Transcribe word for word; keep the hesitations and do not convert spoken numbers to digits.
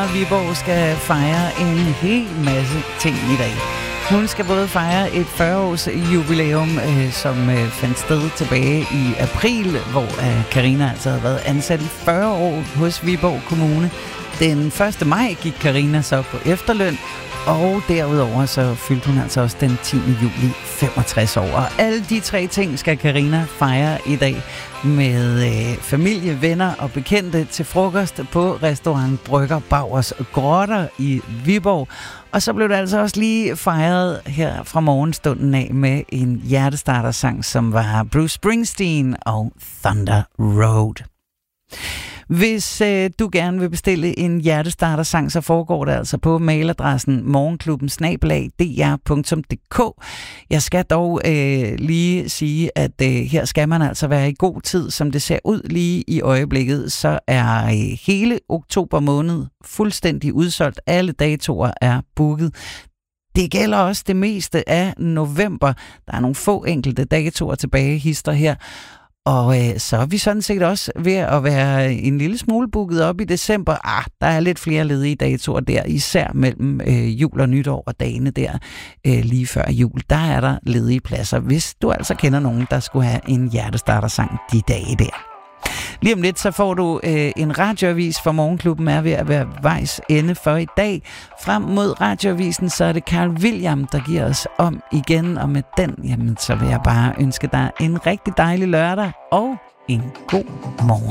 Viborg skal fejre en hel masse ting i dag. Hun skal både fejre et fyrre-års jubilæum, øh, som øh, fandt sted tilbage i april, hvor øh, Karina altså havde været ansat i fyrre år hos Viborg Kommune. Den første maj gik Karina så på efterløn, og derudover så fyldte hun altså også den tiende juli femogtres år. Og alle de tre ting skal Karina fejre i dag med øh, familie, venner og bekendte til frokost på restaurant Brygger Bauers Grotter i Viborg. Og så blev det altså også lige fejret her fra morgenstunden af med en hjertestartersang, som var Bruce Springsteen og Thunder Road. Hvis øh, du gerne vil bestille en hjertestartersang, så foregår det altså på mailadressen morgenklubben snabel-a d r punktum d k. Jeg skal dog øh, lige sige, at øh, her skal man altså være i god tid. Som det ser ud lige i øjeblikket, så er øh, hele oktober måned fuldstændig udsolgt. Alle datoer er booket. Det gælder også det meste af november. Der er nogle få enkelte datoer tilbage, hister her. Og øh, så er vi sådan set også ved at være en lille smule booket op i december. Ah, der er lidt flere ledige datoer der, især mellem øh, jul og nytår og dagene der øh, lige før jul. Der er der ledige pladser, hvis du altså kender nogen, der skulle have en hjertestartersang de dage der. Lige om lidt, så får du øh, en radioavis, for morgenklubben er ved at være vejs ende for i dag. Frem mod radioavisen, så er det Carl William, der giver os om igen. Og med den, jamen, så vil jeg bare ønske dig en rigtig dejlig lørdag og en god morgen.